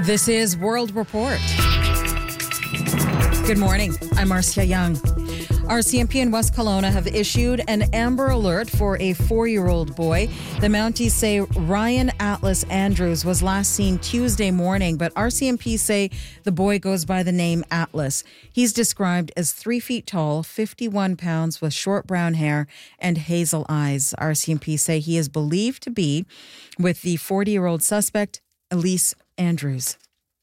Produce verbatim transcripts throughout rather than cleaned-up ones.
This is World Report. Good morning. I'm Marcia Young. R C M P in West Kelowna have issued an Amber Alert for a four-year-old boy. The Mounties say Ryan Atlas Andrews was last seen Tuesday morning, but R C M P say the boy goes by the name Atlas. He's described as three feet tall, fifty-one pounds, with short brown hair and hazel eyes. R C M P say he is believed to be with the forty-year-old suspect, Elise Andrews.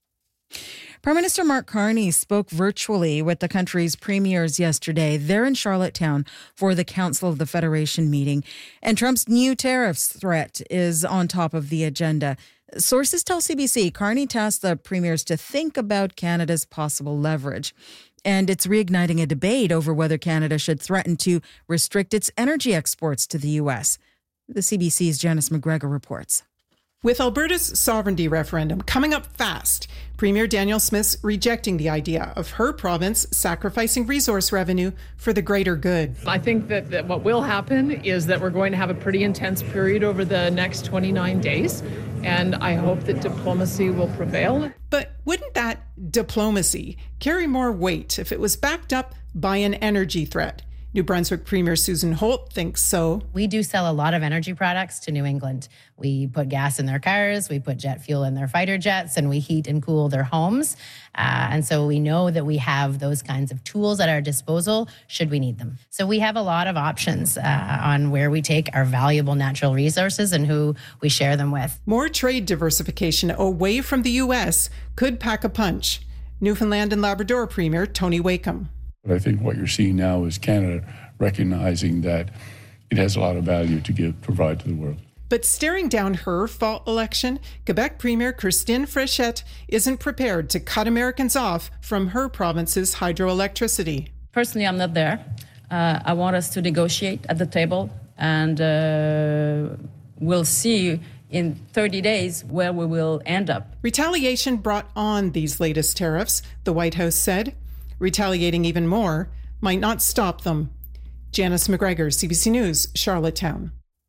Prime Minister Mark Carney spoke virtually with the country's premiers yesterday. They're in Charlottetown for the Council of the Federation meeting. And Trump's new tariffs threat is on top of the agenda. Sources tell C B C Carney tasked the premiers to think about Canada's possible leverage. And it's reigniting a debate over whether Canada should threaten to restrict its energy exports to the U S. The C B C's Janice McGregor reports. With Alberta's sovereignty referendum coming up fast, Premier Danielle Smith's rejecting the idea of her province sacrificing resource revenue for the greater good. I think that, that what will happen is that we're going to have a pretty intense period over the next twenty-nine days, and I hope that diplomacy will prevail. But wouldn't that diplomacy carry more weight if it was backed up by an energy threat? New Brunswick Premier Susan Holt thinks so. We do sell a lot of energy products to New England. We put gas in their cars, we put jet fuel in their fighter jets, and we heat and cool their homes. Uh, and so we know that we have those kinds of tools at our disposal should we need them. So we have a lot of options uh, on where we take our valuable natural resources and who we share them with. More trade diversification away from the U S could pack a punch. Newfoundland and Labrador Premier Tony Wakeham. But I think what you're seeing now is Canada recognizing that it has a lot of value to give, provide to the world. But staring down her fall election, Quebec Premier Christine Fréchette isn't prepared to cut Americans off from her province's hydroelectricity. Personally, I'm not there. Uh, I want us to negotiate at the table, and uh, we'll see in thirty days where we will end up. Retaliation brought on these latest tariffs, the White House said. Retaliating even more might not stop them. Janice McGregor, C B C News, Charlottetown.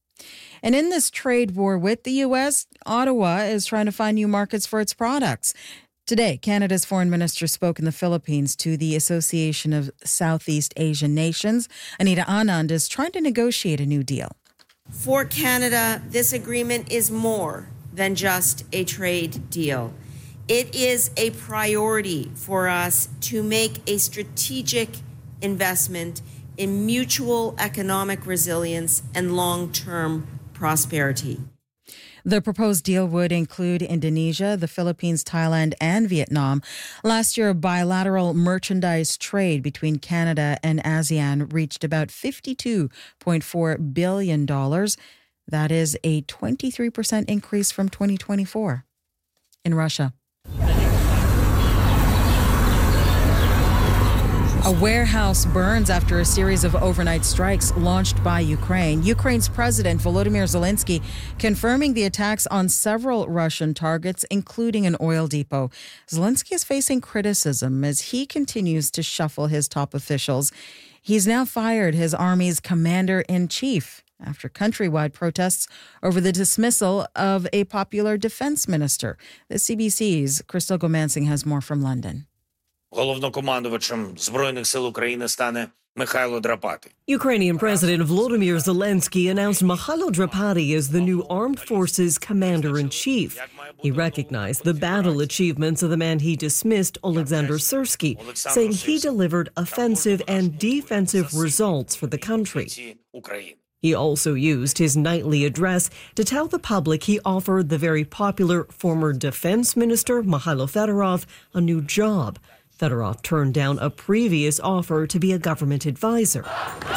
And in this trade war with the U S, Ottawa is trying to find new markets for its products. Today, Canada's foreign minister spoke in the Philippines to the Association of Southeast Asian Nations. Anita Anand is trying to negotiate a new deal. For Canada, this agreement is more than just a trade deal. It is a priority for us to make a strategic investment in mutual economic resilience and long-term prosperity. The proposed deal would include Indonesia, the Philippines, Thailand, and Vietnam. Last year, bilateral merchandise trade between Canada and ASEAN reached about fifty-two point four billion dollars. That is a twenty-three percent increase from twenty twenty-four. In Russia, a warehouse burns after a series of overnight strikes launched by Ukraine. Ukraine's President Volodymyr Zelensky confirming the attacks on several Russian targets, including an oil depot. Zelensky is facing criticism as he continues to shuffle his top officials. He's now fired his army's commander-in-chief after countrywide protests over the dismissal of a popular defense minister. The C B C's Crystal Gomansing has more from London. Головнокомандувачем Збройних сил України стане Михайло Драпати. Ukrainian President Volodymyr Zelensky announced Mihailo Drapati as the new armed forces commander-in-chief. He recognized the battle achievements of the man he dismissed, Alexander Syrsky, saying he delivered offensive and defensive results for the country. He also used his nightly address to tell the public he offered the very popular former defense minister, Mikhailo Fedorov, a new job. Fedorov turned down a previous offer to be a government advisor.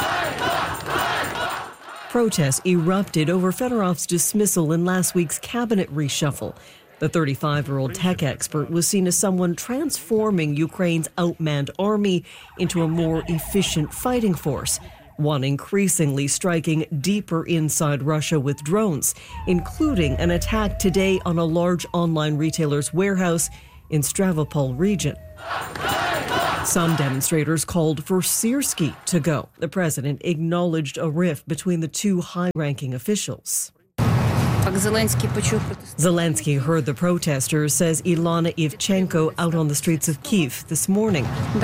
Protests erupted over Fedorov's dismissal in last week's cabinet reshuffle. The thirty-five-year-old tech expert was seen as someone transforming Ukraine's outmanned army into a more efficient fighting force, one increasingly striking deeper inside Russia with drones, including an attack today on a large online retailer's warehouse in Stavropol region. Some demonstrators called for Syrsky to go. The president acknowledged a rift between the two high-ranking officials. When Zelensky heard the protesters, says Ilana Ivchenko out on the streets of Kyiv this morning.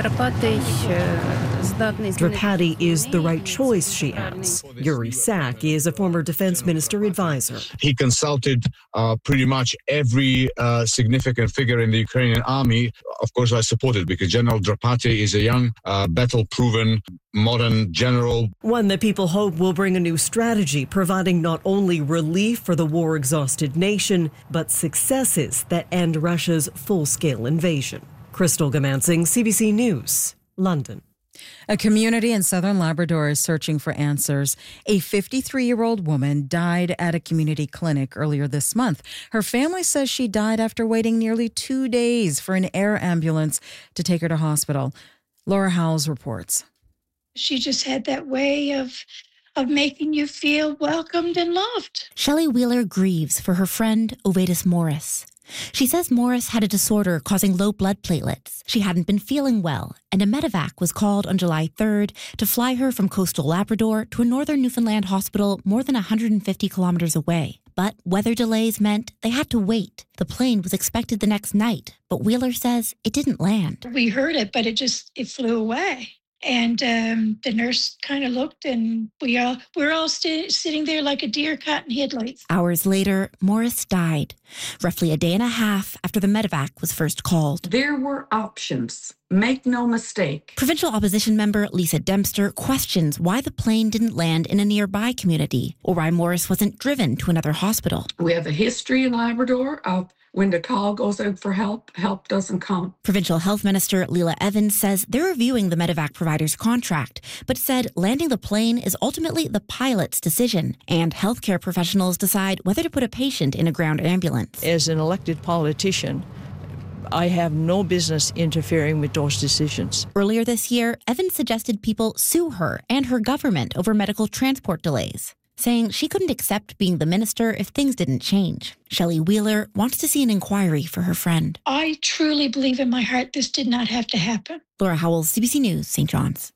Drapati is the right choice, she adds. Yuri Sak is a former defense minister advisor. He consulted uh, pretty much every uh, significant figure in the Ukrainian army. Of course, I supported because General Drapati is a young, uh, battle-proven, modern general. One that people hope will bring a new strategy, providing not only relief for the war-exhausted nation, but successes that end Russia's full-scale invasion. Crystal Gamansing, C B C News, London. A community in southern Labrador is searching for answers. A fifty-three-year-old woman died at a community clinic earlier this month. Her family says she died after waiting nearly two days for an air ambulance to take her to hospital. Laura Howells reports. She just had that way of of making you feel welcomed and loved. Shelley Wheeler grieves for her friend Ovatus Morris. She says Morris had a disorder causing low blood platelets. She hadn't been feeling well, and a medevac was called on July third to fly her from coastal Labrador to a northern Newfoundland hospital more than one hundred fifty kilometers away. But weather delays meant they had to wait. The plane was expected the next night, but Wheeler says it didn't land. We heard it, but it just, it flew away. And um, the nurse kind of looked, and we all we're all st- sitting there like a deer caught in headlights. Hours later, Morris died, roughly a day and a half after the medevac was first called. There were options. Make no mistake. Provincial opposition member Lisa Dempster questions why the plane didn't land in a nearby community or why Morris wasn't driven to another hospital. We have a history in Labrador of when the call goes out for help, help doesn't come. Provincial Health Minister Leela Evans says they're reviewing the medevac provider's contract, but said landing the plane is ultimately the pilot's decision, and healthcare professionals decide whether to put a patient in a ground ambulance. As an elected politician, I have no business interfering with those decisions. Earlier this year, Evans suggested people sue her and her government over medical transport delays, saying she couldn't accept being the minister if things didn't change. Shelley Wheeler wants to see an inquiry for her friend. I truly believe in my heart this did not have to happen. Laura Howells, C B C News, Saint John's.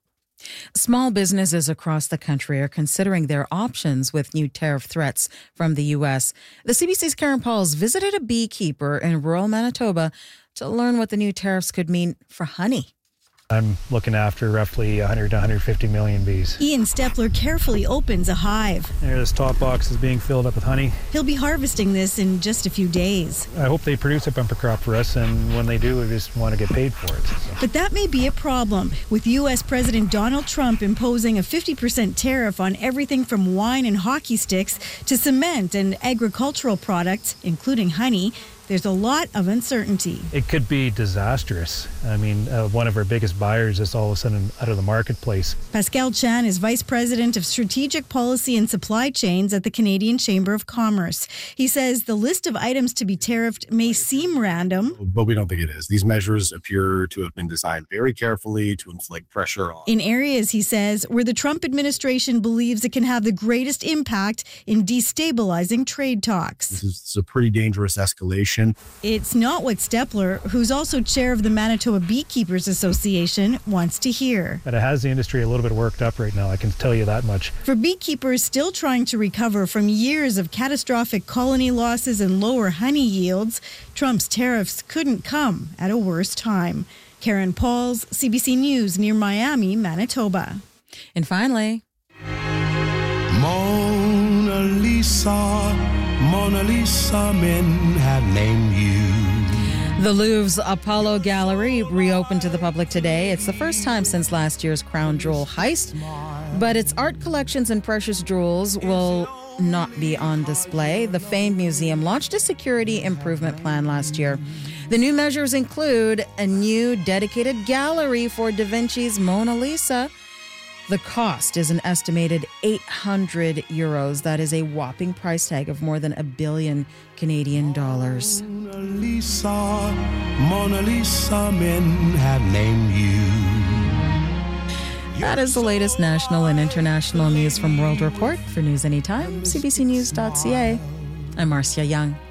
Small businesses across the country are considering their options with new tariff threats from the U S. The C B C's Karen Pauls visited a beekeeper in rural Manitoba to learn what the new tariffs could mean for honey. I'm looking after roughly one hundred to one hundred fifty million bees. Ian Stepler carefully opens a hive. There, this top box is being filled up with honey. He'll be harvesting this in just a few days. I hope they produce a bumper crop for us, and when they do, we just want to get paid for it. So. But that may be a problem, with U S President Donald Trump imposing a fifty percent tariff on everything from wine and hockey sticks to cement and agricultural products, including honey. There's a lot of uncertainty. It could be disastrous. I mean, uh, one of our biggest buyers is all of a sudden out of the marketplace. Pascal Chan is Vice President of Strategic Policy and Supply Chains at the Canadian Chamber of Commerce. He says the list of items to be tariffed may seem random, but we don't think it is. These measures appear to have been designed very carefully to inflict pressure on. In areas, he says, where the Trump administration believes it can have the greatest impact in destabilizing trade talks. This is a pretty dangerous escalation. It's not what Stepler, who's also chair of the Manitoba Beekeepers Association, wants to hear. But it has the industry a little bit worked up right now, I can tell you that much. For beekeepers still trying to recover from years of catastrophic colony losses and lower honey yields, Trump's tariffs couldn't come at a worse time. Karen Pauls, C B C News, near Miami, Manitoba. And finally, Mona Lisa. Mona Lisa, men have named you. The Louvre's Apollo Gallery reopened to the public today. It's the first time since last year's crown jewel heist, but its art collections and precious jewels will not be on display. The famed museum launched a security improvement plan last year. The new measures include a new dedicated gallery for Da Vinci's Mona Lisa. The cost is an estimated eight hundred euros. That is a whopping price tag of more than a billion Canadian dollars. Mona Lisa, Mona Lisa, men have named you. That is the latest national and international news from World Report. For News Anytime, c b c news dot c a. I'm Marcia Young.